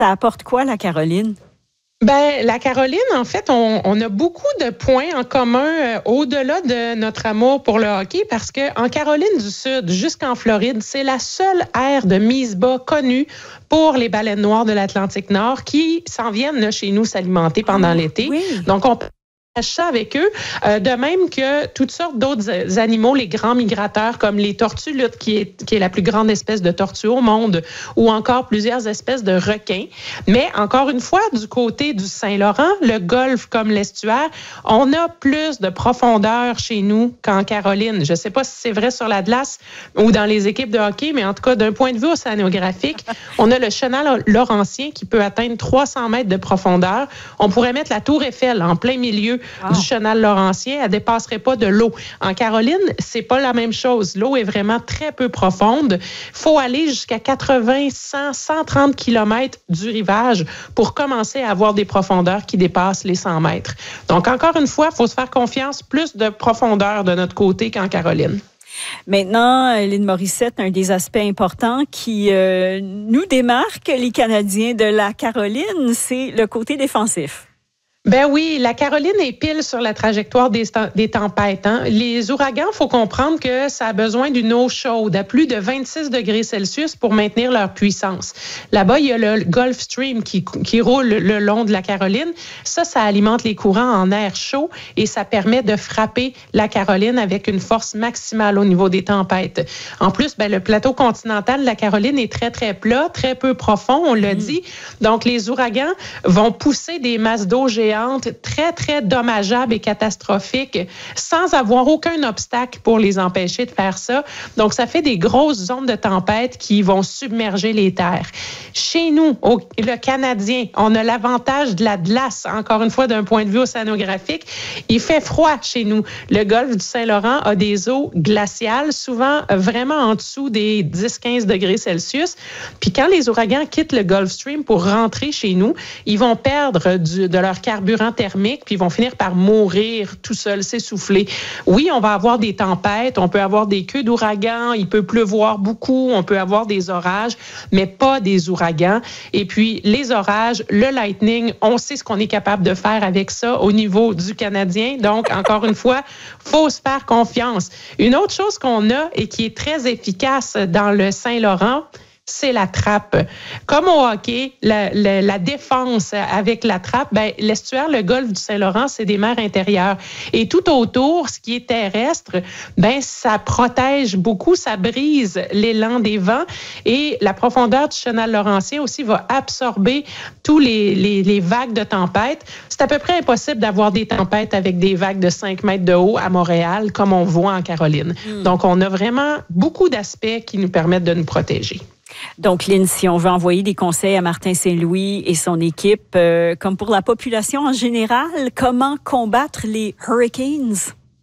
Ça apporte quoi, la Caroline? Ben, la Caroline, en fait, on a beaucoup de points en commun au-delà de notre amour pour le hockey parce que en Caroline du Sud jusqu'en Floride, c'est la seule aire de mise bas connue pour les baleines noires de l'Atlantique Nord qui s'en viennent là, chez nous s'alimenter pendant l'été. Oui. Donc, on ça avec eux, de même que toutes sortes d'autres animaux, les grands migrateurs comme les tortues luttes, qui est la plus grande espèce de tortue au monde, ou encore plusieurs espèces de requins. Mais encore une fois, du côté du Saint-Laurent, le golfe comme l'estuaire, on a plus de profondeur chez nous qu'en Caroline. Je ne sais pas si c'est vrai sur la glace ou dans les équipes de hockey, mais en tout cas, d'un point de vue océanographique, on a le chenal laurentien qui peut atteindre 300 mètres de profondeur. On pourrait mettre la tour Eiffel en plein milieu du chenal laurentien, elle ne dépasserait pas de l'eau. En Caroline, c'est pas la même chose. L'eau est vraiment très peu profonde. Il faut aller jusqu'à 80, 100, 130 km du rivage pour commencer à avoir des profondeurs qui dépassent les 100 mètres. Donc, encore une fois, il faut se faire confiance, plus de profondeur de notre côté qu'en Caroline. Maintenant, Lynn Morissette, un des aspects importants qui nous démarque, les Canadiens de la Caroline, c'est le côté défensif. Ben oui, la Caroline est pile sur la trajectoire des tempêtes. Hein. Les ouragans, il faut comprendre que ça a besoin d'une eau chaude à plus de 26 degrés Celsius pour maintenir leur puissance. Là-bas, il y a le Gulf Stream qui roule le long de la Caroline. Ça alimente les courants en air chaud et ça permet de frapper la Caroline avec une force maximale au niveau des tempêtes. En plus, ben, le plateau continental de la Caroline est très, très plat, très peu profond, on l'a dit. Donc, les ouragans vont pousser des masses d'eau géantes très, très dommageables et catastrophiques sans avoir aucun obstacle pour les empêcher de faire ça. Donc, ça fait des grosses zones de tempête qui vont submerger les terres. Chez nous, le Canadien, on a l'avantage de la glace, encore une fois, d'un point de vue océanographique. Il fait froid chez nous. Le golfe du Saint-Laurent a des eaux glaciales, souvent vraiment en dessous des 10-15 degrés Celsius. Puis quand les ouragans quittent le Gulf Stream pour rentrer chez nous, ils vont perdre de leur carburant thermique, puis ils vont finir par mourir tout seuls, s'essouffler. Oui, on va avoir des tempêtes, on peut avoir des queues d'ouragans, il peut pleuvoir beaucoup, on peut avoir des orages, mais pas des ouragans. Et puis, les orages, le lightning, on sait ce qu'on est capable de faire avec ça au niveau du Canadien. Donc, encore une fois, faut se faire confiance. Une autre chose qu'on a et qui est très efficace dans le Saint-Laurent, c'est la trappe. Comme au hockey, la défense avec la trappe, ben, l'estuaire, le golfe du Saint-Laurent, c'est des mers intérieures. Et tout autour, ce qui est terrestre, ben, ça protège beaucoup, ça brise l'élan des vents et la profondeur du chenal laurentien aussi va absorber tous les vagues de tempête. C'est à peu près impossible d'avoir des tempêtes avec des vagues de 5 mètres de haut à Montréal, comme on voit en Caroline. Donc, on a vraiment beaucoup d'aspects qui nous permettent de nous protéger. Donc, Lynn, si on veut envoyer des conseils à Martin Saint-Louis et son équipe, comme pour la population en général, comment combattre les hurricanes?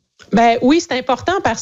Ben oui, c'est important parce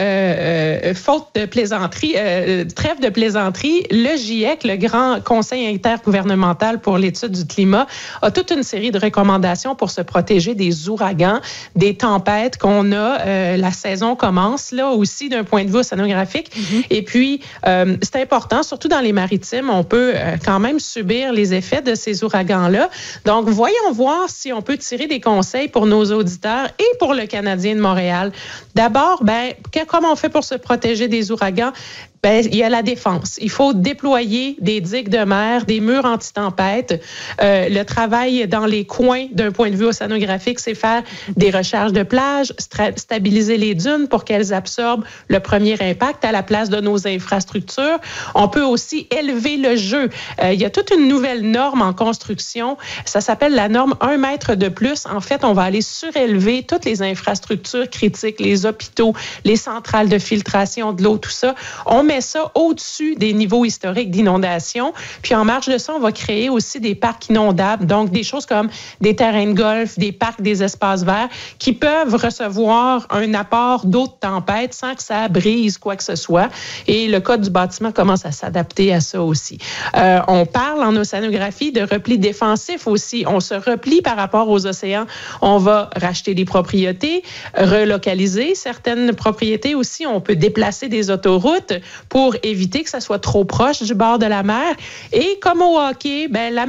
que faute de plaisanterie, trêve de plaisanterie, le GIEC, le Grand Conseil intergouvernemental pour l'étude du climat, a toute une série de recommandations pour se protéger des ouragans, des tempêtes qu'on a. La saison commence là aussi d'un point de vue océanographique. Et puis, c'est important, surtout dans les maritimes, on peut quand même subir les effets de ces ouragans-là. Donc, voyons voir si on peut tirer des conseils pour nos auditeurs et pour le Canadien de Montréal. D'abord, ben, comment on fait pour se protéger des ouragans? Ben, il y a la défense. Il faut déployer des digues de mer, des murs anti-tempête. Le travail dans les coins, d'un point de vue océanographique, c'est faire des recharges de plage, stabiliser les dunes pour qu'elles absorbent le premier impact à la place de nos infrastructures. On peut aussi élever le jeu. Il y a toute une nouvelle norme en construction. Ça s'appelle la norme 1 mètre de plus. En fait, on va aller surélever toutes les infrastructures critiques, les hôpitaux, les centrales de filtration de l'eau, tout ça. On met ça au-dessus des niveaux historiques d'inondation. Puis en marge de ça, on va créer aussi des parcs inondables, donc des choses comme des terrains de golf, des parcs, des espaces verts qui peuvent recevoir un apport d'eau de tempête sans que ça brise quoi que ce soit. Et le code du bâtiment commence à s'adapter à ça aussi. On parle en océanographie de repli défensif aussi. On se replie par rapport aux océans. On va racheter des propriétés, relocaliser certaines propriétés aussi. On peut déplacer des autoroutes pour éviter que ça soit trop proche du bord de la mer. Et comme au hockey, ben, la